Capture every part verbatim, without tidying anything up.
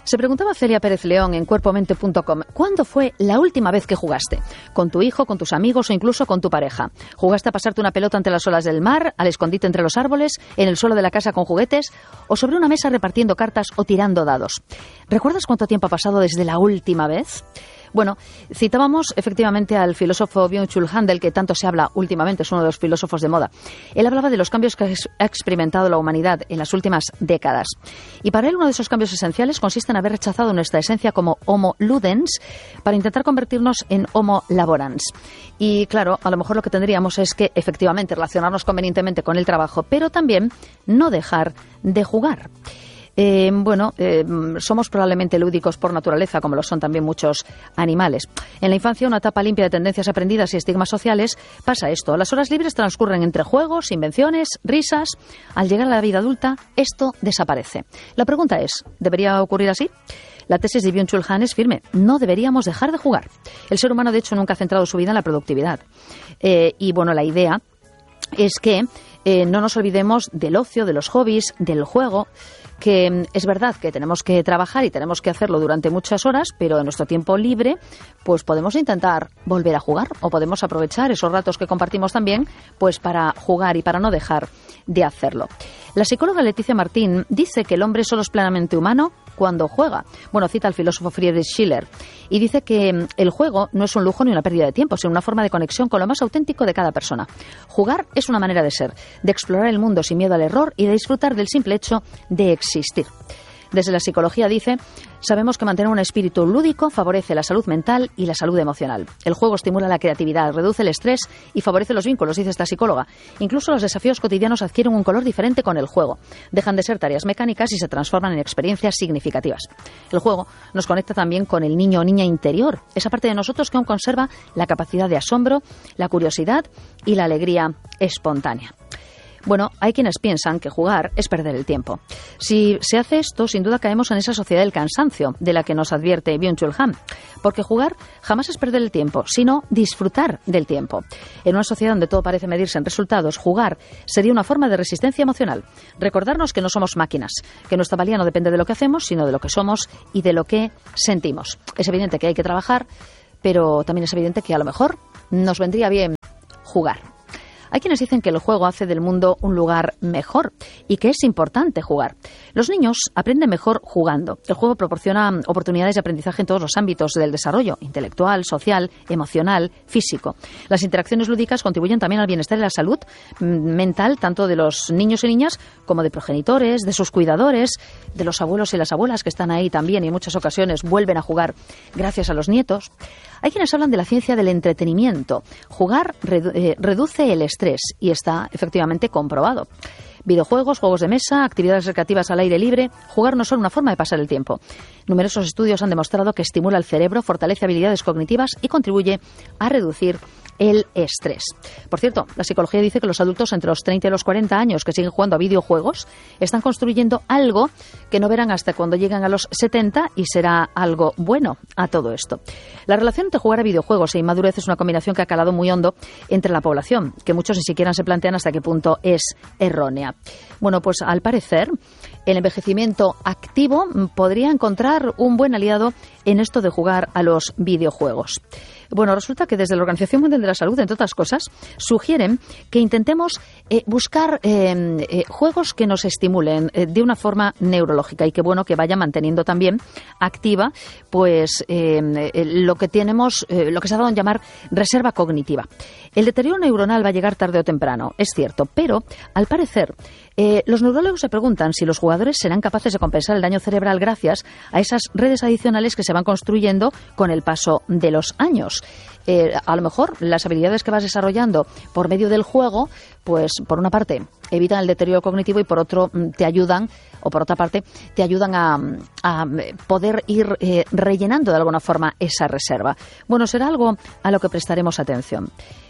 Se preguntaba Celia Pérez León en cuerpo mente punto com, ¿cuándo fue la última vez que jugaste? ¿Con tu hijo, con tus amigos o incluso con tu pareja? ¿Jugaste a pasarte una pelota ante las olas del mar, al escondite entre los árboles, en el suelo de la casa con juguetes o sobre una mesa repartiendo cartas o tirando dados? ¿Recuerdas cuánto tiempo ha pasado desde la última vez? Bueno, citábamos efectivamente al filósofo Byung-Chul Han, del que tanto se habla últimamente, es uno de los filósofos de moda. Él hablaba de los cambios que ha experimentado la humanidad en las últimas décadas. Y para él uno de esos cambios esenciales consiste en haber rechazado nuestra esencia como Homo Ludens para intentar convertirnos en Homo Laborans. Y claro, a lo mejor lo que tendríamos es que efectivamente relacionarnos convenientemente con el trabajo, pero también no dejar de jugar. Eh, bueno, eh, somos probablemente lúdicos por naturaleza, como lo son también muchos animales. En la infancia, una etapa limpia de tendencias aprendidas y estigmas sociales, pasa esto. Las horas libres transcurren entre juegos, invenciones, risas. Al llegar a la vida adulta, esto desaparece. La pregunta es, ¿debería ocurrir así? La tesis de Byung-Chul Han es firme. No deberíamos dejar de jugar. El ser humano, de hecho, nunca ha centrado su vida en la productividad. Eh, y, bueno, la idea es que eh, no nos olvidemos del ocio, de los hobbies, del juego, que es verdad que tenemos que trabajar y tenemos que hacerlo durante muchas horas, pero en nuestro tiempo libre pues podemos intentar volver a jugar o podemos aprovechar esos ratos que compartimos también pues para jugar y para no dejar de hacerlo. La psicóloga Leticia Martín dice que el hombre solo es plenamente humano cuando juega. Bueno, cita al filósofo Friedrich Schiller y dice que el juego no es un lujo ni una pérdida de tiempo, sino una forma de conexión con lo más auténtico de cada persona. Jugar es una manera de ser, de explorar el mundo sin miedo al error y de disfrutar del simple hecho de existir. Desde la psicología dice, sabemos que mantener un espíritu lúdico favorece la salud mental y la salud emocional. El juego estimula la creatividad, reduce el estrés y favorece los vínculos, dice esta psicóloga. Incluso los desafíos cotidianos adquieren un color diferente con el juego. Dejan de ser tareas mecánicas y se transforman en experiencias significativas. El juego nos conecta también con el niño o niña interior, esa parte de nosotros que aún conserva la capacidad de asombro, la curiosidad y la alegría espontánea. Bueno, hay quienes piensan que jugar es perder el tiempo. Si se hace esto, sin duda caemos en esa sociedad del cansancio de la que nos advierte Byung-Chul Han, porque jugar jamás es perder el tiempo, sino disfrutar del tiempo. En una sociedad donde todo parece medirse en resultados, jugar sería una forma de resistencia emocional. Recordarnos que no somos máquinas, que nuestra valía no depende de lo que hacemos, sino de lo que somos y de lo que sentimos. Es evidente que hay que trabajar, pero también es evidente que a lo mejor nos vendría bien jugar. Hay quienes dicen que el juego hace del mundo un lugar mejor y que es importante jugar. Los niños aprenden mejor jugando. El juego proporciona oportunidades de aprendizaje en todos los ámbitos del desarrollo, intelectual, social, emocional, físico. Las interacciones lúdicas contribuyen también al bienestar y la salud mental tanto de los niños y niñas como de progenitores, de sus cuidadores, de los abuelos y las abuelas que están ahí también y en muchas ocasiones vuelven a jugar gracias a los nietos. Hay quienes hablan de la ciencia del entretenimiento. Jugar redu- eh, reduce el estrés y está efectivamente comprobado. Videojuegos, juegos de mesa, actividades recreativas al aire libre, jugar no es solo una forma de pasar el tiempo. Numerosos estudios han demostrado que estimula el cerebro, fortalece habilidades cognitivas y contribuye a reducir el estrés. Por cierto, la psicología dice que los adultos entre los treinta y los cuarenta años que siguen jugando a videojuegos están construyendo algo que no verán hasta cuando lleguen a los setenta y será algo bueno a todo esto. La relación entre jugar a videojuegos e inmadurez es una combinación que ha calado muy hondo entre la población, que muchos ni siquiera se plantean hasta qué punto es errónea. Bueno, pues al parecer el envejecimiento activo podría encontrar un buen aliado en esto de jugar a los videojuegos. Bueno, resulta que desde la Organización Mundial de la Salud, entre otras cosas, sugieren que intentemos eh, buscar eh, eh, juegos que nos estimulen eh, de una forma neurológica y que bueno que vaya manteniendo también activa pues eh, eh, lo que tenemos, eh, lo que se ha dado en llamar reserva cognitiva. El deterioro neuronal va a llegar tarde o temprano, es cierto, pero al parecer eh, los neurólogos se preguntan si los jugadores serán capaces de compensar el daño cerebral gracias a esas redes adicionales que se van construyendo con el paso de los años. Eh, a lo mejor las habilidades que vas desarrollando por medio del juego, pues por una parte evitan el deterioro cognitivo y por otro te ayudan, o por otra parte te ayudan a, a poder ir eh, rellenando de alguna forma esa reserva. Bueno, será algo a lo que prestaremos atención.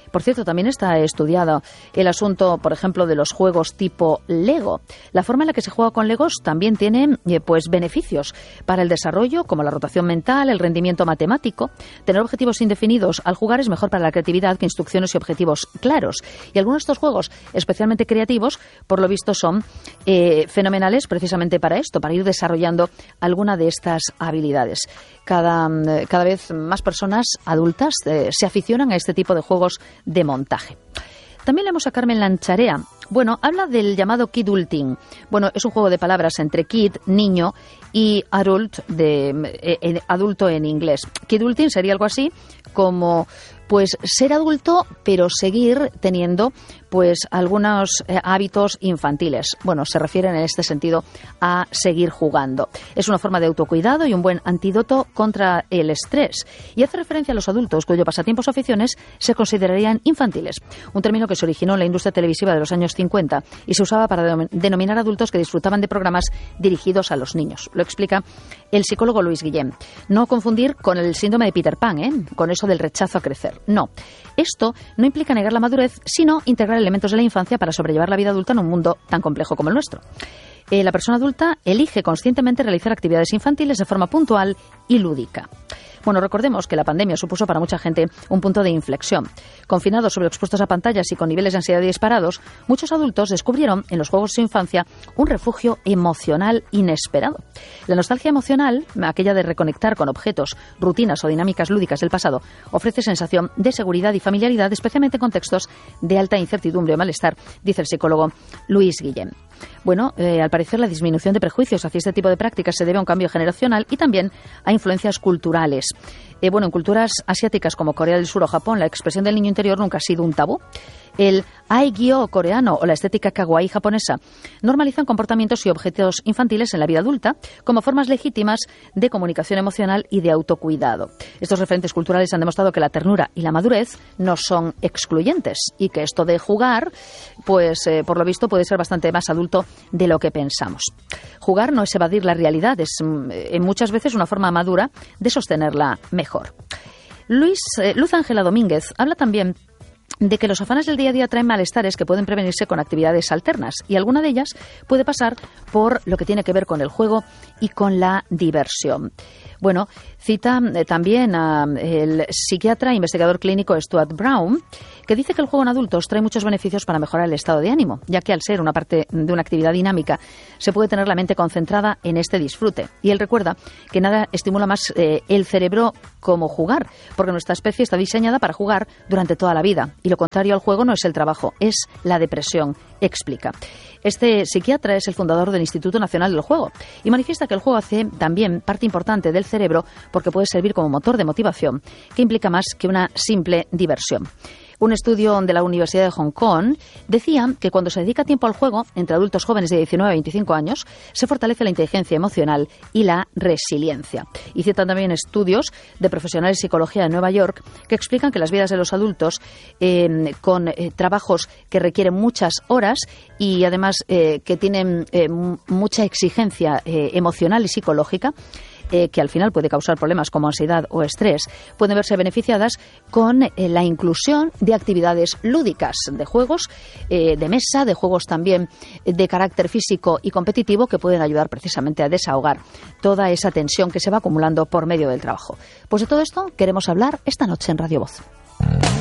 Por cierto, también está estudiado el asunto, por ejemplo, de los juegos tipo Lego. La forma en la que se juega con Legos también tiene eh, pues beneficios para el desarrollo, como la rotación mental, el rendimiento matemático. Tener objetivos indefinidos al jugar es mejor para la creatividad que instrucciones y objetivos claros. Y algunos de estos juegos, especialmente creativos, por lo visto son eh, fenomenales precisamente para esto, para ir desarrollando alguna de estas habilidades. Cada, cada vez más personas adultas eh, se aficionan a este tipo de juegos de montaje. También leemos a Carmen Lancharea. Bueno, habla del llamado kidulting. Bueno, es un juego de palabras entre kid, niño, y adult, de, eh, eh, adulto en inglés. Kidulting sería algo así como pues ser adulto, pero seguir teniendo pues algunos eh, hábitos infantiles. Bueno, se refieren en este sentido a seguir jugando. Es una forma de autocuidado y un buen antídoto contra el estrés. Y hace referencia a los adultos cuyos pasatiempos o aficiones se considerarían infantiles. Un término que se originó en la industria televisiva de los años cincuenta y se usaba para denominar adultos que disfrutaban de programas dirigidos a los niños. Lo explica el psicólogo Luis Guillén. No confundir con el síndrome de Peter Pan, ¿eh? Con eso del rechazo a crecer. No. Esto no implica negar la madurez, sino integrar elementos de la infancia para sobrellevar la vida adulta en un mundo tan complejo como el nuestro. Eh, la persona adulta elige conscientemente realizar actividades infantiles de forma puntual y lúdica. Bueno, recordemos que la pandemia supuso para mucha gente un punto de inflexión. Confinados, sobreexpuestos a pantallas y con niveles de ansiedad disparados, muchos adultos descubrieron en los juegos de su infancia un refugio emocional inesperado. La nostalgia emocional, aquella de reconectar con objetos, rutinas o dinámicas lúdicas del pasado, ofrece sensación de seguridad y familiaridad, especialmente en contextos de alta incertidumbre o malestar, dice el psicólogo Luis Guillén. Bueno, eh, al parecer la disminución de prejuicios hacia este tipo de prácticas se debe a un cambio generacional y también a influencias culturales. Eh, bueno, en culturas asiáticas como Corea del Sur o Japón, la expresión del niño interior nunca ha sido un tabú. El aegyo coreano o la estética kawaii japonesa normalizan comportamientos y objetos infantiles en la vida adulta como formas legítimas de comunicación emocional y de autocuidado. Estos referentes culturales han demostrado que la ternura y la madurez no son excluyentes y que esto de jugar, pues eh, por lo visto puede ser bastante más adulto de lo que pensamos. Jugar no es evadir la realidad, es eh, muchas veces una forma madura de sostenerla mejor. Luis, eh, Luz Ángela Domínguez habla también de que los afanes del día a día traen malestares que pueden prevenirse con actividades alternas y alguna de ellas puede pasar por lo que tiene que ver con el juego y con la diversión. Bueno, cita eh, también al psiquiatra e investigador clínico Stuart Brown, que dice que el juego en adultos trae muchos beneficios para mejorar el estado de ánimo, ya que al ser una parte de una actividad dinámica se puede tener la mente concentrada en este disfrute. Y él recuerda que nada estimula más eh, el cerebro como jugar, porque nuestra especie está diseñada para jugar durante toda la vida. Y lo contrario al juego no es el trabajo, es la depresión, explica. Este psiquiatra es el fundador del Instituto Nacional del Juego y manifiesta que el juego hace también parte importante del cerebro porque puede servir como motor de motivación, que implica más que una simple diversión. Un estudio de la Universidad de Hong Kong decía que cuando se dedica tiempo al juego, entre adultos jóvenes de diecinueve a veinticinco años, se fortalece la inteligencia emocional y la resiliencia. Y citan también estudios de profesionales de psicología de Nueva York que explican que las vidas de los adultos eh, con eh, trabajos que requieren muchas horas y además eh, que tienen eh, mucha exigencia eh, emocional y psicológica, Eh, que al final puede causar problemas como ansiedad o estrés, pueden verse beneficiadas con eh, la inclusión de actividades lúdicas, de juegos eh, de mesa, de juegos también de carácter físico y competitivo que pueden ayudar precisamente a desahogar toda esa tensión que se va acumulando por medio del trabajo. Pues de todo esto queremos hablar esta noche en Radio Voz.